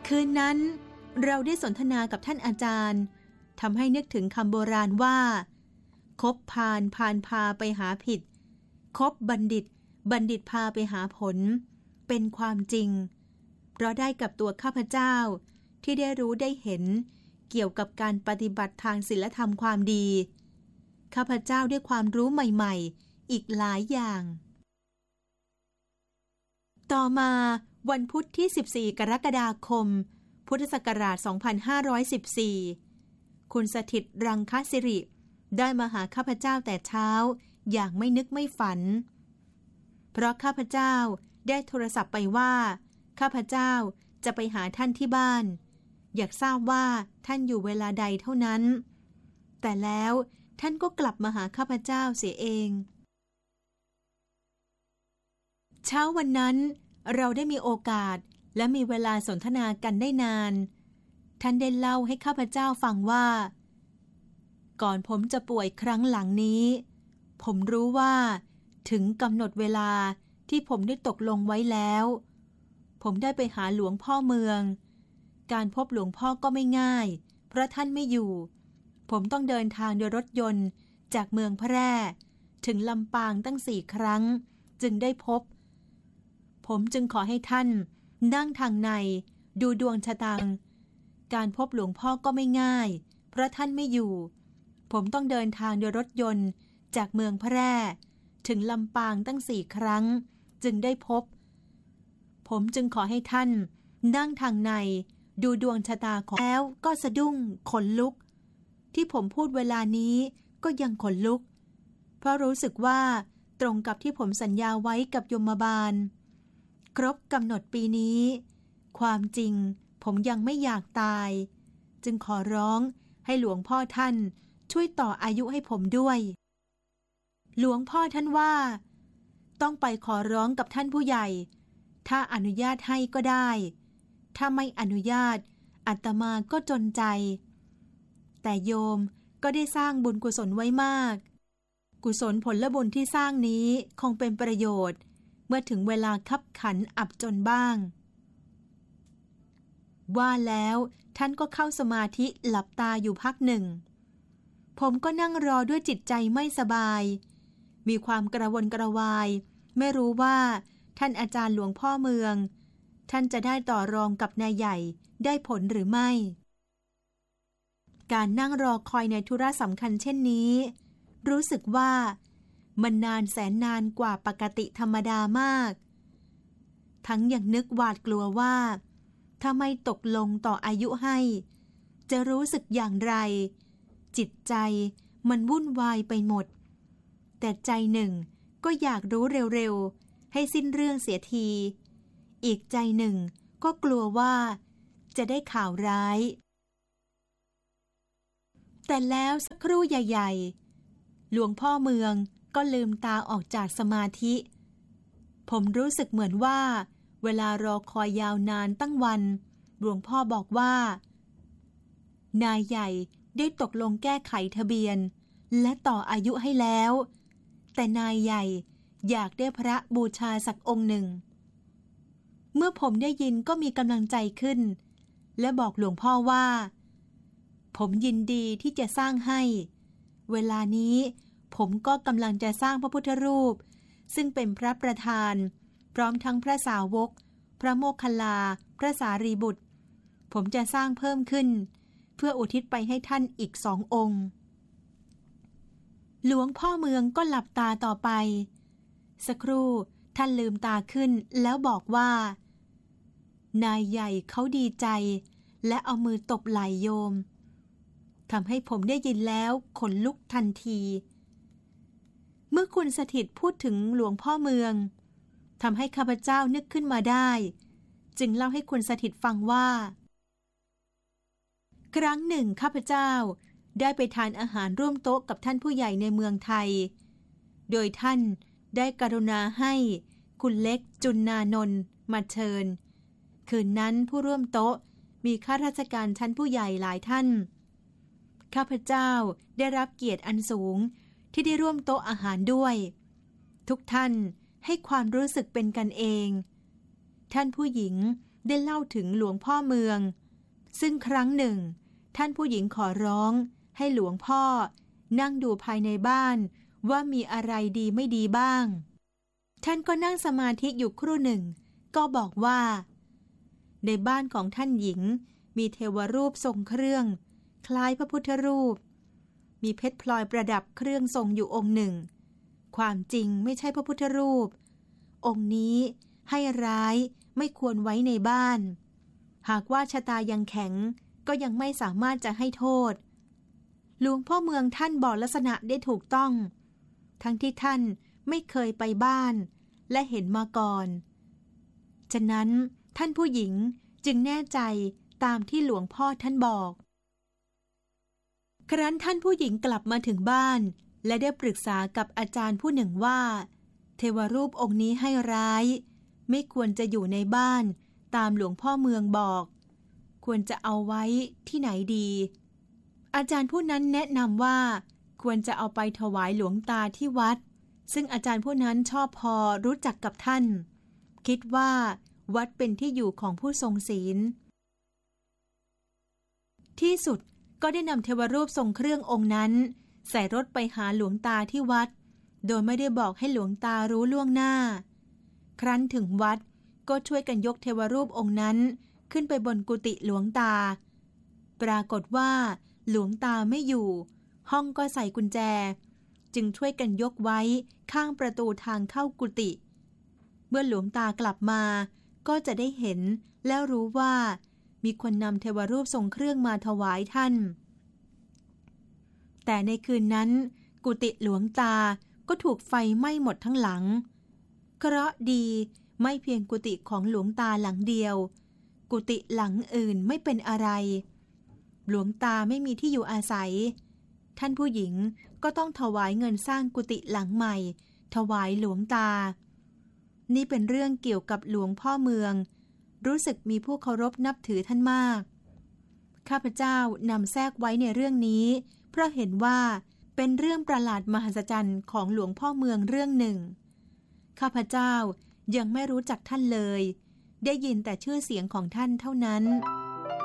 คืนนั้นเราได้สนทนากับท่านอาจารย์ทำให้นึกถึงคำโบราณว่าคบพาลพาลพาไปหาผิดคบบัณฑิตบัณฑิตพาไปหาผลเป็นความจริงเพราะได้กับตัวข้าพเจ้าที่ได้รู้ได้เห็นเกี่ยวกับการปฏิบัติทางศีลธรรมความดีข้าพเจ้าได้ความรู้ใหม่ๆอีกหลายอย่างต่อมาวันพุธที่14กรกฎาคมพุทธศักราช2514คุณสถิตรังคศิริได้มาหาข้าพเจ้าแต่เช้าอย่างไม่นึกไม่ฝันเพราะข้าพเจ้าได้โทรศัพท์ไปว่าข้าพเจ้าจะไปหาท่านที่บ้านอยากทราบว่าท่านอยู่เวลาใดเท่านั้นแต่แล้วท่านก็กลับมาหาข้าพเจ้าเสียเองเช้าวันนั้นเราได้มีโอกาสและมีเวลาสนทนากันได้นานท่านได้เล่าให้ข้าพเจ้าฟังว่าก่อนผมจะป่วยครั้งหลังนี้ผมรู้ว่าถึงกำหนดเวลาที่ผมได้ตกลงไว้แล้วผมได้ไปหาหลวงพ่อเมืองการพบหลวงพ่อก็ไม่ง่ายเพราะท่านไม่อยู่ผมต้องเดินทางโดยรถยนต์จากเมืองแพร่ถึงลำปางตั้ง4 ครั้งจึงได้พบผมจึงขอให้ท่านนั่งทางในดูดวงชะตาการพบหลวงพ่อก็ไม่ง่ายเพราะท่านไม่อยู่ผมต้องเดินทางโดยรถยนต์จากเมืองแพร่ถึงลำปางตั้ง4 ครั้งจึงได้พบผมจึงขอให้ท่านนั่งทางในดูดวงชะตาของแล้วก็สะดุ้งขนลุกที่ผมพูดเวลานี้ก็ยังขนลุกเพราะรู้สึกว่าตรงกับที่ผมสัญญาไว้กับยมบาลครบกำหนดปีนี้ความจริงผมยังไม่อยากตายจึงขอร้องให้หลวงพ่อท่านช่วยต่ออายุให้ผมด้วยหลวงพ่อท่านว่าต้องไปขอร้องกับท่านผู้ใหญ่ถ้าอนุญาตให้ก็ได้ถ้าไม่อนุญาตอาตมาก็จนใจแต่โยมก็ได้สร้างบุญกุศลไว้มากกุศลผลบุญที่สร้างนี้คงเป็นประโยชน์เมื่อถึงเวลาคับขันอับจนบ้างว่าแล้วท่านก็เข้าสมาธิหลับตาอยู่พักหนึ่งผมก็นั่งรอด้วยจิตใจไม่สบายมีความกระวนกระวายไม่รู้ว่าท่านอาจารย์หลวงพ่อเมืองท่านจะได้ต่อรองกับนายใหญ่ได้ผลหรือไม่การนั่งรอคอยในธุระสำคัญเช่นนี้รู้สึกว่ามันนานแสนนานกว่าปกติธรรมดามากทั้งยังนึกหวาดกลัวว่าถ้าไม่ตกลงต่ออายุให้จะรู้สึกอย่างไรจิตใจมันวุ่นวายไปหมดแต่ใจหนึ่งก็อยากรู้เร็วๆให้สิ้นเรื่องเสียทีอีกใจหนึ่งก็กลัวว่าจะได้ข่าวร้ายแต่แล้วสักครู่ใหญ่ๆหลวงพ่อเมืองก็ลืมตาออกจากสมาธิผมรู้สึกเหมือนว่าเวลารอคอยยาวนานตั้งวันหลวงพ่อบอกว่านายใหญ่ได้ตกลงแก้ไขทะเบียนและต่ออายุให้แล้วแต่นายใหญ่อยากได้พระบูชาสักองค์หนึ่งเมื่อผมได้ยินก็มีกำลังใจขึ้นและบอกหลวงพ่อว่าผมยินดีที่จะสร้างให้เวลานี้ผมก็กำลังจะสร้างพระพุทธรูปซึ่งเป็นพระประธานพร้อมทั้งพระสาวกพระโมคคัลลาพระสารีบุตรผมจะสร้างเพิ่มขึ้นเพื่ออุทิศไปให้ท่านอีก2 องค์หลวงพ่อเมืองก็หลับตาต่อไปสักครู่ท่านลืมตาขึ้นแล้วบอกว่านายใหญ่เขาดีใจและเอามือตบไหล่โยมทำให้ผมได้ยินแล้วขนลุกทันทีเมื่อคุณสถิตพูดถึงหลวงพ่อเมืองทำให้ข้าพเจ้านึกขึ้นมาได้จึงเล่าให้คุณสถิตฟังว่าครั้งหนึ่งข้าพเจ้าได้ไปทานอาหารร่วมโต๊ะกับท่านผู้ใหญ่ในเมืองไทยโดยท่านได้กรุณาให้คุณเล็กจุลนานนท์มาเชิญคืนนั้นผู้ร่วมโต๊ะมีข้าราชการชั้นผู้ใหญ่หลายท่านข้าพเจ้าได้รับเกียรติอันสูงที่ได้ร่วมโต๊ะอาหารด้วยทุกท่านให้ความรู้สึกเป็นกันเองท่านผู้หญิงได้เล่าถึงหลวงพ่อเมืองซึ่งครั้งหนึ่งท่านผู้หญิงขอร้องให้หลวงพ่อนั่งดูภายในบ้านว่ามีอะไรดีไม่ดีบ้างท่านก็นั่งสมาธิอยู่ครู่หนึ่งก็บอกว่าในบ้านของท่านหญิงมีเทวรูปทรงเครื่องคล้ายพระพุทธรูปมีเพชรพลอยประดับเครื่องทรงอยู่องค์หนึ่งความจริงไม่ใช่พระพุทธรูปองค์นี้ให้ร้ายไม่ควรไว้ในบ้านหากว่าชะตายังแข็งก็ยังไม่สามารถจะให้โทษหลวงพ่อเมืองท่านบอกลักษณะได้ถูกต้องทั้งที่ท่านไม่เคยไปบ้านและเห็นมาก่อนฉะนั้นท่านผู้หญิงจึงแน่ใจตามที่หลวงพ่อท่านบอกครั้นท่านผู้หญิงกลับมาถึงบ้านและได้ปรึกษากับอาจารย์ผู้หนึ่งว่าเทวรูปองค์นี้ให้ร้ายไม่ควรจะอยู่ในบ้านตามหลวงพ่อเมืองบอกควรจะเอาไว้ที่ไหนดีอาจารย์ผู้นั้นแนะนำว่าควรจะเอาไปถวายหลวงตาที่วัดซึ่งอาจารย์ผู้นั้นชอบพอรู้จักกับท่านคิดว่าวัดเป็นที่อยู่ของผู้ทรงศีลที่สุดก็ได้นำเทวรูปทรงเครื่ององค์นั้นใส่รถไปหาหลวงตาที่วัดโดยไม่ได้บอกให้หลวงตารู้ล่วงหน้าครั้นถึงวัดก็ช่วยกันยกเทวรูปองค์นั้นขึ้นไปบนกุฏิหลวงตาปรากฏว่าหลวงตาไม่อยู่ห้องก็ใส่กุญแจจึงช่วยกันยกไว้ข้างประตูทางเข้ากุฏิเมื่อหลวงตากลับมาก็จะได้เห็นแล้วรู้ว่ามีคนนำเทวรูปทรงเครื่องมาถวายท่านแต่ในคืนนั้นกุฏิหลวงตาก็ถูกไฟไหม้หมดทั้งหลังเคราะห์ดีไม่เพียงกุฏิของหลวงตาหลังเดียวกุฏิหลังอื่นไม่เป็นอะไรหลวงตาไม่มีที่อยู่อาศัยท่านผู้หญิงก็ต้องถวายเงินสร้างกุฏิหลังใหม่ถวายหลวงตานี่เป็นเรื่องเกี่ยวกับหลวงพ่อเมืองรู้สึกมีผู้เคารพนับถือท่านมากข้าพเจ้านำแทรกไว้ในเรื่องนี้เพราะเห็นว่าเป็นเรื่องประหลาดมหัศจรรย์ของหลวงพ่อเมืองเรื่องหนึ่งข้าพเจ้ายังไม่รู้จักท่านเลยได้ยินแต่ชื่อเสียงของท่านเท่านั้น